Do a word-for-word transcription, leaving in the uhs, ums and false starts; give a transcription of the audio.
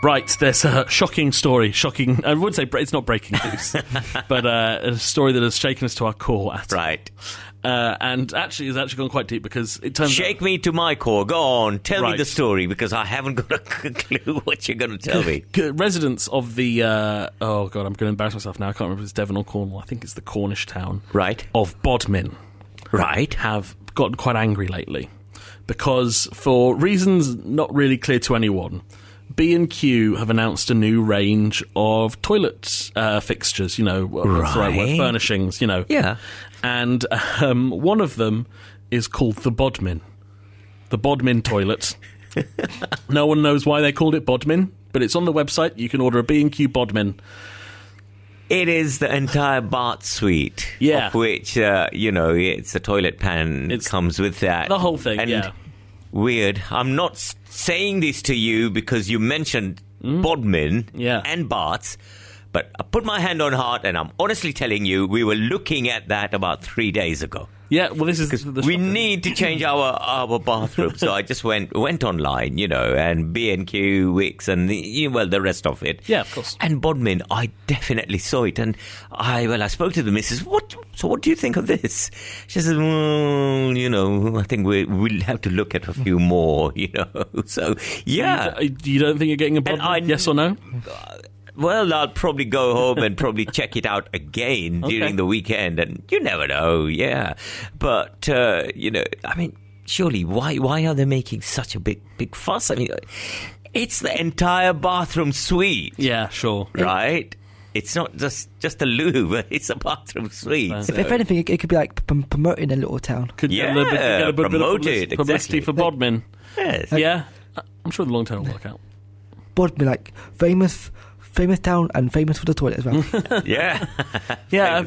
Right, there's a shocking story. Shocking. I would say it's not breaking news, but uh, a story that has shaken us to our core. At Right. Uh, and actually has actually gone quite deep because it turns Shake out... me to my core. Go on. Tell Right. me the story because I haven't got a clue what you're going to tell me. Residents of the... Uh, oh, God, I'm going to embarrass myself now. I can't remember if it's Devon or Cornwall. I think it's the Cornish town. Right. Of Bodmin. Right. Have gotten quite angry lately because for reasons not really clear to anyone... B and Q have announced a new range of toilet uh, fixtures, you know, what's the right word? Right. Furnishings, you know. Yeah. And um, one of them is called the Bodmin. The Bodmin toilet. No one knows why they called it Bodmin, but it's on the website. You can order a B and Q Bodmin. It is the entire bath suite, Yeah. of which, uh, you know, it's a toilet pan It's comes with that. the whole thing, and yeah. Weird. I'm not s- saying this to you because you mentioned Bodmin Yeah. and baths, but I put my hand on heart and I'm honestly telling you, we were looking at that about three days ago. Yeah, well, this is the We shocker. need to change our, our bathroom. So I just went went online, you know, and B and Q, Wix, and the, you- well, the rest of it. Yeah, of course. And Bodmin, I definitely saw it. And I, well, I spoke to the missus. What? So what do you think of this? She said, well, you know, I think we, we'll have to look at a few more, you know. So, yeah. You, you don't think you're getting a And Bodmin? I- Yes or no? Well, I'll probably go home and probably check it out again Okay. during the weekend, and you never know, yeah. But uh, you know, I mean, surely why why are they making such a big big fuss? I mean, it's the entire bathroom suite, Yeah, sure. right? It's not just just a loo, but it's a bathroom suite. If- so- If anything, it, it could be like p- promoting a little town. Could get Yeah, a little bit, get a bit, bit of promote publicity, it, publicity for exactly. Bodmin. yes. Yeah, I'm sure the long term will work out. Bodmin, like famous, famous town and famous for the toilet as well. yeah. Yeah,